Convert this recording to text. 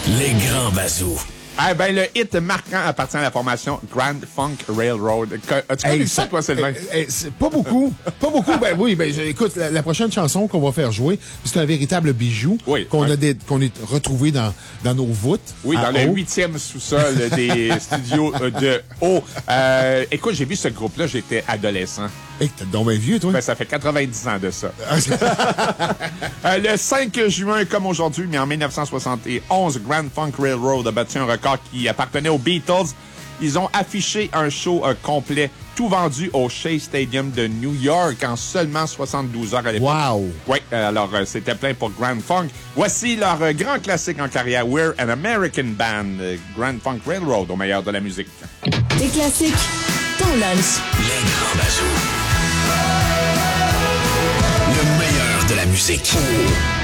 Les grands bazous. Ah ben, le hit marquant appartient à la formation Grand Funk Railroad. As-tu connu ça, toi, Sylvain? Pas beaucoup. Pas beaucoup. Ben oui, écoute, la prochaine chanson qu'on va faire jouer, c'est un véritable bijou qu'on a retrouvé dans nos voûtes. Oui, dans le 8e sous-sol des studios de Haut. Écoute, j'ai vu ce groupe-là, j'étais adolescent. Hey, t'es donc bien vieux, toi? Ben, ça fait 90 ans de ça. Le 5 juin, comme aujourd'hui, mais en 1971, Grand Funk Railroad a battu un record qui appartenait aux Beatles. Ils ont affiché un show complet, tout vendu au Shea Stadium de New York en seulement 72 heures à l'époque. Wow! Oui, alors c'était plein pour Grand Funk. Voici leur grand classique en carrière, We're an American Band, Grand Funk Railroad, au meilleur de la musique. Les classiques, ton lunch. Les grands bazous. Le meilleur de la musique.